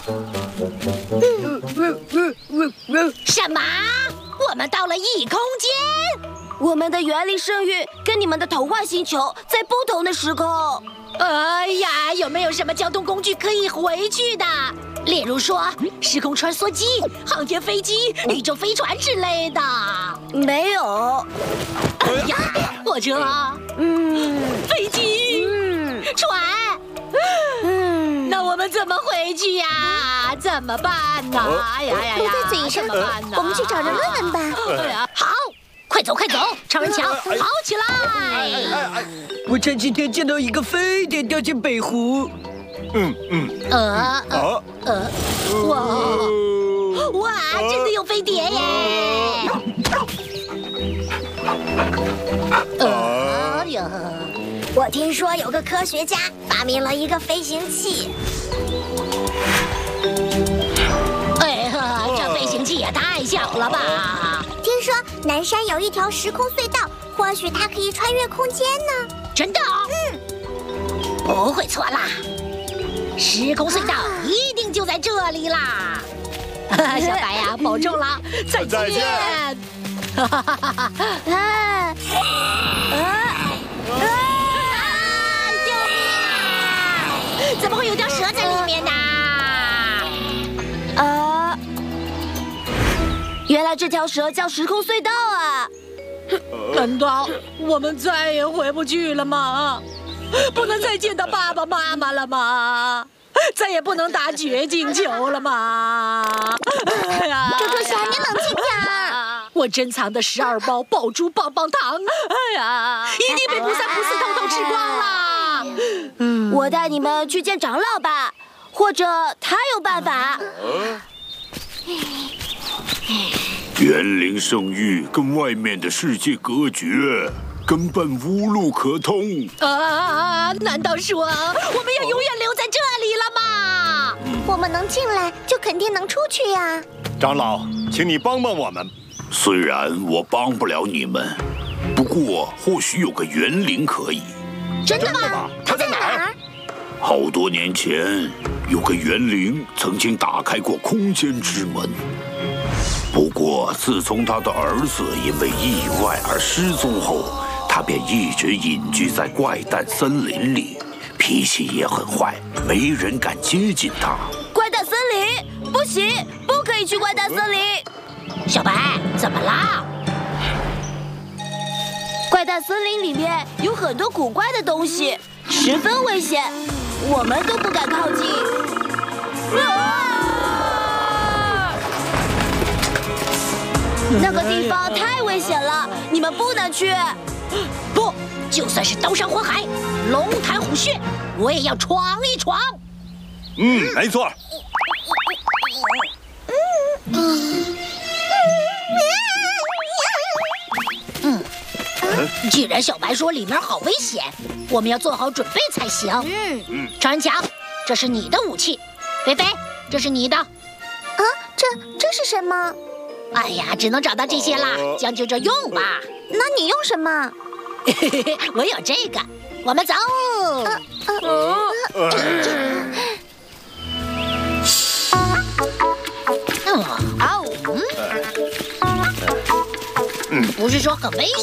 什么？我们到了异空间？ 我们的园林圣域跟你们的童话星球在不同的时空。 哎呀，有没有什么交通工具可以回去的？例如说时空穿梭机、航天飞机、宇宙飞船之类的。 没有。 哎呀，火车，飞机，船，那我们怎么回去呀？怎么办呢？哎呀， 都在嘴上，我们去找人问问吧。 哎呀，好，快走快走，超人强，跑起来！ 我前几天见到一个飞碟掉进北湖。 哇，真的有飞碟耶！ 我听说有个科学家发明了一个飞行器。 哎呀，这飞行器也太小了吧！ 听说南山有一条时空隧道，或许它可以穿越空间呢。 真的？不会错啦，时空隧道一定就在这里啦！小白呀，保重啦，再见！救命啊！怎么会有条蛇在里面呢？ 原来这条蛇叫时空隧道啊！ 难道我们再也回不去了吗？不能再见到爸爸妈妈了吗？再也不能打绝境球了吗？哎呀， 哥哥侠，你冷静点。 我珍藏的12包爆珠棒棒糖，哎呀，一定被不三不四偷偷吃光了。 我带你们去见长老吧，或者他有办法。 园林圣域跟外面的世界隔绝，根本无路可通。 难道说我们要永远留在这里了吗？ 我们能进来，就肯定能出去呀。 长老，请你帮帮我们。 虽然我帮不了你们，不过或许有个园林可以。 真的吗？ 它在哪儿？ 好多年前，有个园林曾经打开过空间之门。不过，自从他的儿子因为意外而失踪后，他便一直隐居在怪诞森林里，脾气也很坏，没人敢接近他。 怪诞森林不行，不可以去怪诞森林。 小白，怎么啦？ 怪诞森林里面有很多古怪的东西，十分危险，我们都不敢靠近。那个地方太危险了，你们不能去。 不，就算是刀山火海、龙潭虎穴，我也要闯一闯。 没错。 既然小白说里面好危险，我们要做好准备才行。超人强，这是你的武器；菲菲，这是你的。 这是什么？ 哎呀，只能找到这些啦，将就着用吧。 那你用什么？ 我有这个，我们走。不是说很危险？